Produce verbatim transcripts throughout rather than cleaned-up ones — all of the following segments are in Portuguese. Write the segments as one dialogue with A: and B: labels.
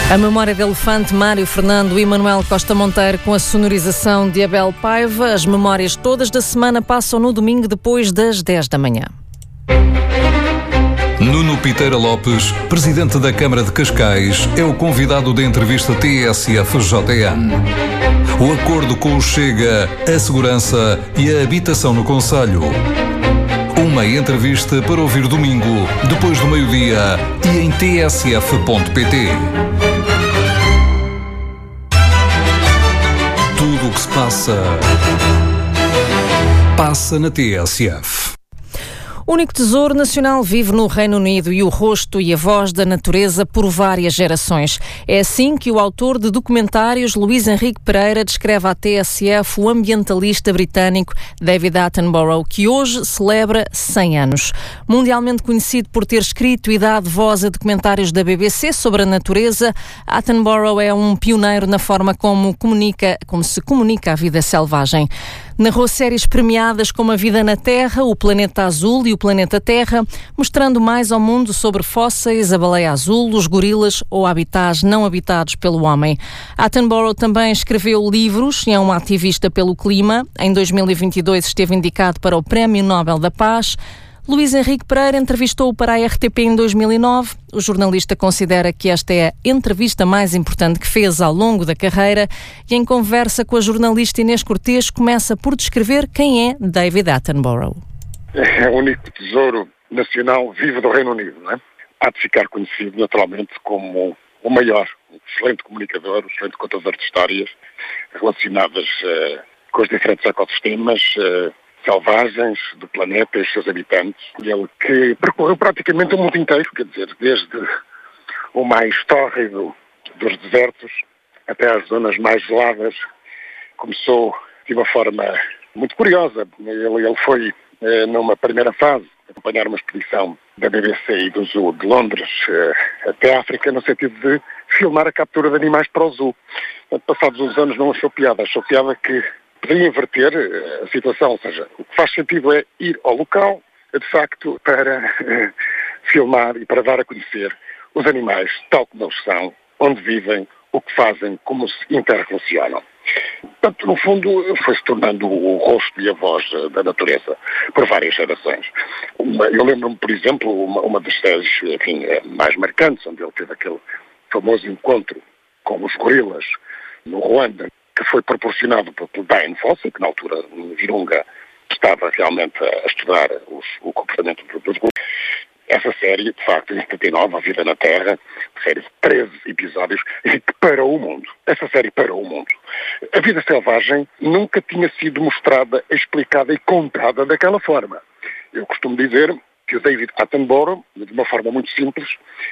A: A memória de elefante, Mário Fernando e Manuel Costa Monteiro, com a sonorização de Abel Paiva. As memórias todas da semana passam no domingo depois das dez da manhã.
B: Nuno Piteira Lopes, presidente da Câmara de Cascais, é o convidado da entrevista T S F J N. O acordo com o Chega, a segurança e a habitação no concelho. Uma entrevista para ouvir domingo, depois do meio-dia e em t s f ponto p t. Tudo o que se passa, passa na T S F.
A: O único tesouro nacional vive no Reino Unido e o rosto e a voz da natureza por várias gerações. É assim que o autor de documentários Luís Henrique Pereira descreve à T S F o ambientalista britânico David Attenborough, que hoje celebra cem anos. Mundialmente conhecido por ter escrito e dado voz a documentários da B B C sobre a natureza, Attenborough é um pioneiro na forma como, comunica, como se comunica a vida selvagem. Narrou séries premiadas como A Vida na Terra, O Planeta Azul e O Planeta Terra, mostrando mais ao mundo sobre fósseis, a baleia azul, os gorilas ou habitats não habitados pelo homem. Attenborough também escreveu livros e é um ativista pelo clima. Em dois mil e vinte e dois esteve indicado para o Prémio Nobel da Paz. Luís Henrique Pereira entrevistou-o para a R T P em dois mil e nove. O jornalista considera que esta é a entrevista mais importante que fez ao longo da carreira e, em conversa com a jornalista Inês Cortês, começa por descrever quem é David Attenborough.
C: É o único tesouro nacional vivo do Reino Unido, não é? Há de ficar conhecido naturalmente como o maior, um excelente comunicador, um excelente contador de histórias relacionadas uh, com os diferentes ecossistemas uh, selvagens do planeta e os seus habitantes. Ele que percorreu praticamente o mundo inteiro, quer dizer, desde o mais tórrido dos desertos até às zonas mais geladas. Começou de uma forma muito curiosa. Ele, ele foi, eh, numa primeira fase, acompanhar uma expedição da B B C e do Zoo de Londres eh, até a África, no sentido de filmar a captura de animais para o zoo. Passados uns anos não achou piada, achou piada que poderia inverter a situação, ou seja, o que faz sentido é ir ao local, de facto, para uh, filmar e para dar a conhecer os animais tal como eles são, onde vivem, o que fazem, como se interrelacionam. Portanto, no fundo, foi-se tornando o rosto e a voz da natureza por várias gerações. Uma, eu lembro-me, por exemplo, uma, uma das séries, enfim, mais marcantes, onde ele teve aquele famoso encontro com os gorilas no Ruanda, que foi proporcionado pelo Dian Fossey, que na altura, no Virunga, estava realmente a estudar os, o comportamento dos gorilas. Essa série, de facto, em setenta e nove, A Vida na Terra, série de treze episódios, que parou o mundo. Essa série parou o mundo. A vida selvagem nunca tinha sido mostrada, explicada e contada daquela forma. Eu costumo dizer que o David Attenborough, de uma forma muito simples,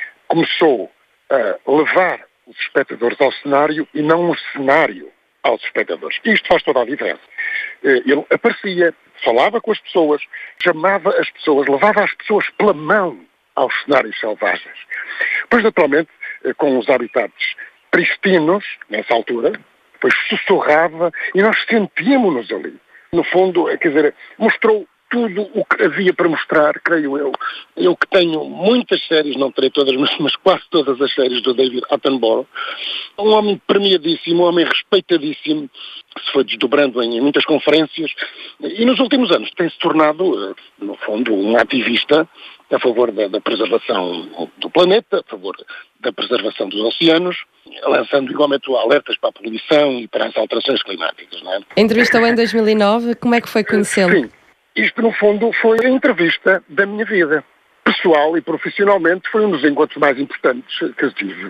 C: começou a levar os espectadores ao cenário e não o cenário aos espectadores. Isto faz toda a diferença. Ele aparecia, falava com as pessoas, chamava as pessoas, levava as pessoas pela mão aos cenários selvagens. Pois, naturalmente, com os habitats pristinos, nessa altura, depois sussurrava e nós sentíamos-nos ali. No fundo, quer dizer, mostrou tudo o que havia para mostrar, creio eu. Eu que tenho muitas séries, não terei todas, mas, mas quase todas as séries do David Attenborough. Um homem premiadíssimo, um homem respeitadíssimo, que se foi desdobrando em muitas conferências e nos últimos anos tem-se tornado, no fundo, um ativista a favor da, da preservação do planeta, a favor da preservação dos oceanos, lançando igualmente alertas para a poluição e para as alterações climáticas, não é?
D: Entrevistou em dois mil e nove, como é que foi conhecê-lo?
C: Sim. Isto, no fundo, foi a entrevista da minha vida. Pessoal e profissionalmente, foi um dos encontros mais importantes que eu tive.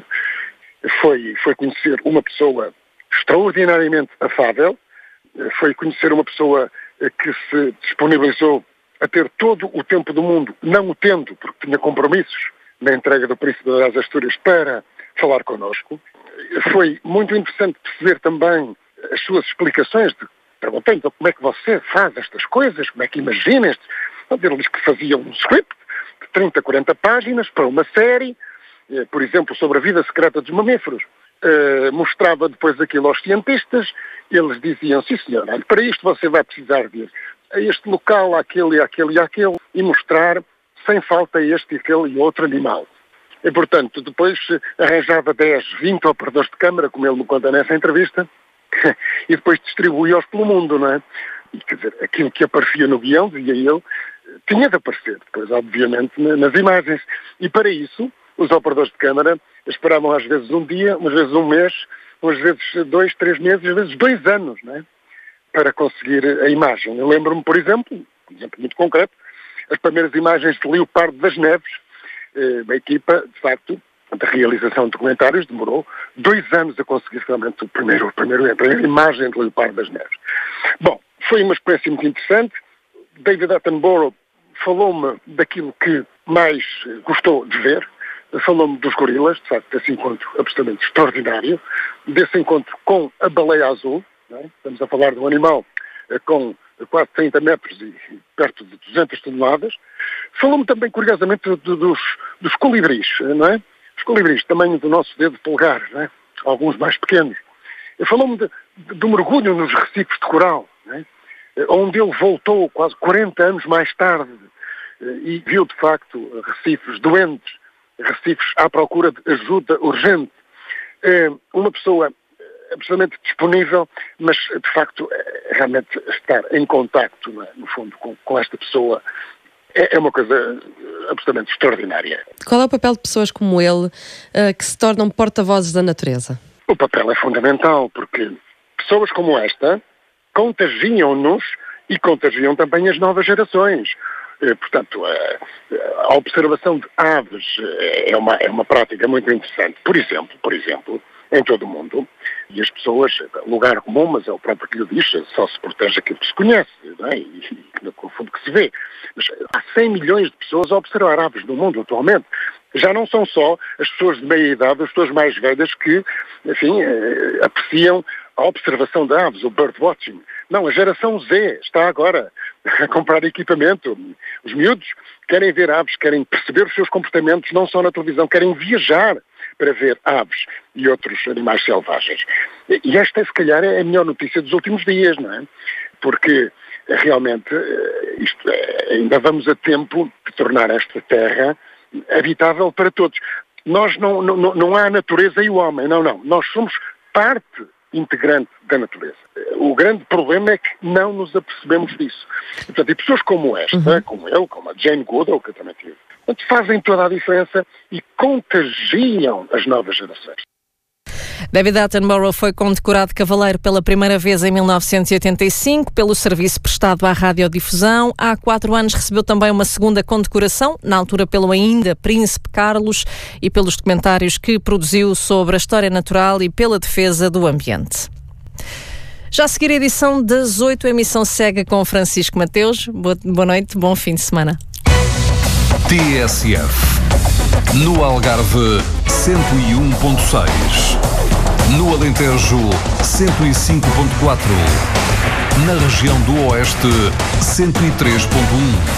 C: Foi, foi conhecer uma pessoa extraordinariamente afável, foi conhecer uma pessoa que se disponibilizou a ter todo o tempo do mundo, não o tendo, porque tinha compromissos na entrega do Príncipe das Astúrias para falar connosco. Foi muito interessante perceber também as suas explicações de perguntei, então, como é que você faz estas coisas? Como é que imagina estes? Ele disse que fazia um script de trinta, quarenta páginas para uma série, eh, por exemplo, sobre a vida secreta dos mamíferos. Eh, mostrava depois aquilo aos cientistas, eles diziam, sim senhor, para isto você vai precisar de ir a este local, àquele, àquele e àquele, e mostrar sem falta este, aquele e outro animal. E, portanto, depois arranjava dez, vinte operadores de câmara, como ele me conta nessa entrevista, e depois distribuía-os pelo mundo, não é? E, quer dizer, aquilo que aparecia no guião, dizia ele, tinha de aparecer depois, obviamente, nas imagens. E para isso, os operadores de câmara esperavam às vezes um dia, umas vezes um mês, umas vezes dois, três meses, às vezes dois anos, não é? Para conseguir a imagem. Eu lembro-me, por exemplo, um exemplo muito concreto, as primeiras imagens de Leopardo das Neves, a equipa, de facto, da realização de documentários demorou dois anos a conseguir realmente o primeiro, o primeiro, a primeira imagem de Leopardo das Neves. Bom, foi uma experiência muito interessante. David Attenborough falou-me daquilo que mais gostou de ver, falou-me dos gorilas, de facto, desse encontro absolutamente extraordinário, desse encontro com a baleia azul, não é? Estamos a falar de um animal com quase trinta metros e perto de duzentas toneladas. Falou-me também, curiosamente, do, dos, dos colibris, não é? Os colibris, tamanho do nosso dedo polegar, não é? Alguns mais pequenos. Falou-me de, de, do mergulho nos recifes de coral, não é? Onde ele voltou quase quarenta anos mais tarde e viu, de facto, recifes doentes, recifes à procura de ajuda urgente. Uma pessoa absolutamente disponível, mas, de facto, realmente estar em contacto, no fundo, com, com esta pessoa é, é uma coisa absolutamente extraordinária.
D: Qual é o papel de pessoas como ele uh, que se tornam porta-vozes da natureza?
C: O papel é fundamental, porque pessoas como esta contagiam-nos e contagiam também as novas gerações. Portanto, a, a observação de aves é uma, é uma prática muito interessante. Por exemplo, por exemplo, em todo o mundo, e as pessoas, lugar comum, mas é o próprio que lhe diz, só se protege aquilo que se conhece, não é? E, e no fundo que se vê. Mas há cem milhões de pessoas a observar aves no mundo atualmente. Já não são só as pessoas de meia idade, as pessoas mais velhas que, enfim, eh, apreciam a observação de aves, o birdwatching. Não, a geração Z está agora a comprar equipamento. Os miúdos querem ver aves, querem perceber os seus comportamentos, não só na televisão, querem viajar para ver aves e outros animais selvagens. E esta, se calhar, é a melhor notícia dos últimos dias, não é? Porque, realmente, isto é, ainda vamos a tempo de tornar esta terra habitável para todos. Nós não, não, não há a natureza e o homem, não, não. Nós somos parte integrante da natureza. O grande problema é que não nos apercebemos disso. Portanto, e pessoas como esta, uhum. como eu, como a Jane Goodall, que eu também tive, fazem toda a diferença e contagiam as novas gerações.
A: David Attenborough foi condecorado cavaleiro pela primeira vez em mil novecentos e oitenta e cinco pelo serviço prestado à radiodifusão. Há quatro anos recebeu também uma segunda condecoração, na altura pelo ainda Príncipe Carlos, e pelos documentários que produziu sobre a história natural e pela defesa do ambiente. Já a seguir a edição das oito, a emissão segue com Francisco Mateus. Boa, boa noite, bom fim de semana.
B: T S F. No Algarve, cento e um ponto seis. No Alentejo, cento e cinco ponto quatro. Na região do Oeste, cento e três ponto um.